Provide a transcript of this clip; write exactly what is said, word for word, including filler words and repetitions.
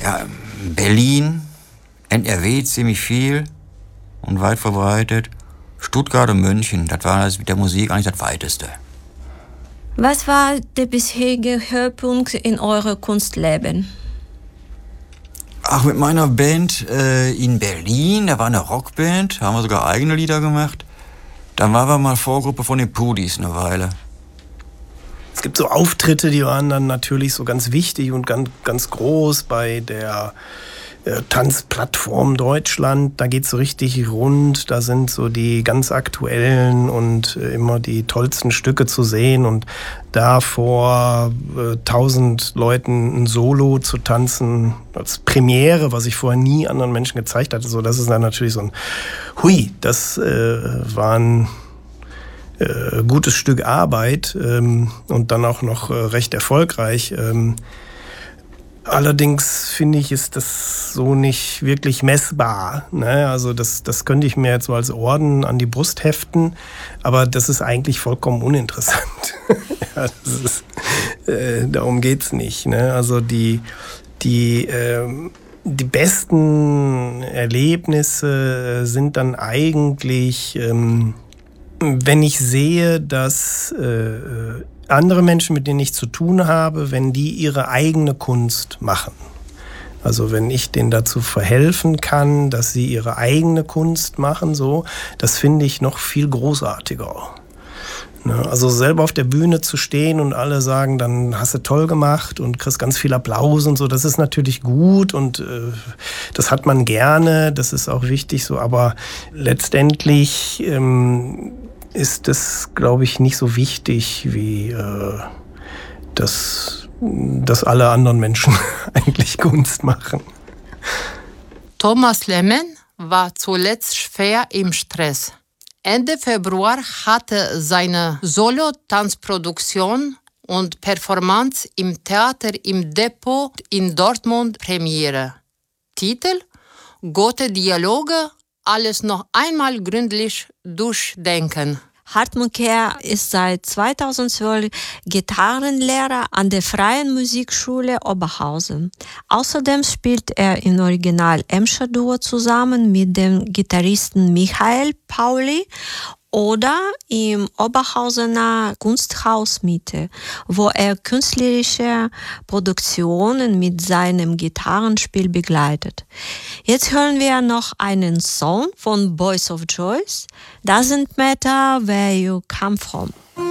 Ja, Berlin, N R W ziemlich viel und weit verbreitet. Stuttgart und München, das war das mit der Musik eigentlich das Weiteste. Was war der bisherige Höhepunkt in eurem Kunstleben? Ach, mit meiner Band äh, in Berlin, da war eine Rockband, haben wir sogar eigene Lieder gemacht. Dann waren wir mal Vorgruppe von den Pudis eine Weile. Es gibt so Auftritte, die waren dann natürlich so ganz wichtig und ganz, ganz groß bei der äh, Tanzplattform Deutschland. Da geht's so richtig rund, da sind so die ganz aktuellen und äh, immer die tollsten Stücke zu sehen. Und da vor äh, tausend Leuten ein Solo zu tanzen als Premiere, was ich vorher nie anderen Menschen gezeigt hatte, so, das ist dann natürlich so ein Hui, das äh, war ein äh, gutes Stück Arbeit ähm, und dann auch noch äh, recht erfolgreich. Ähm, Allerdings finde ich, ist das so nicht wirklich messbar. Ne? Also das, das könnte ich mir jetzt so als Orden an die Brust heften, aber das ist eigentlich vollkommen uninteressant. ja, das ist, äh, darum geht's nicht. Ne? Also die, die, äh, die besten Erlebnisse sind dann eigentlich, ähm, wenn ich sehe, dass äh, andere Menschen, mit denen ich zu tun habe, wenn die ihre eigene Kunst machen. Also wenn ich denen dazu verhelfen kann, dass sie ihre eigene Kunst machen, so, das finde ich noch viel großartiger. Also selber auf der Bühne zu stehen und alle sagen, dann hast du toll gemacht und kriegst ganz viel Applaus und so, das ist natürlich gut und äh, das hat man gerne, das ist auch wichtig so, aber letztendlich ähm, ist das, glaube ich, nicht so wichtig, wie äh, dass, dass alle anderen Menschen eigentlich Kunst machen. Thomas Lemmen war zuletzt schwer im Stress. Ende Februar hatte seine Solo-Tanzproduktion und Performance im Theater im Depot in Dortmund Premiere. Titel: Gute Dialoge, alles noch einmal gründlich durchdenken. Hartmut Kehr ist seit zweitausendzwölf Gitarrenlehrer an der Freien Musikschule Oberhausen. Außerdem spielt er im Original Emscher Duo zusammen mit dem Gitarristen Michael Pauli oder im Oberhausener Kunsthaus Mitte, wo er künstlerische Produktionen mit seinem Gitarrenspiel begleitet. Jetzt hören wir noch einen Song von Boys of Joyce. Doesn't matter where you come from.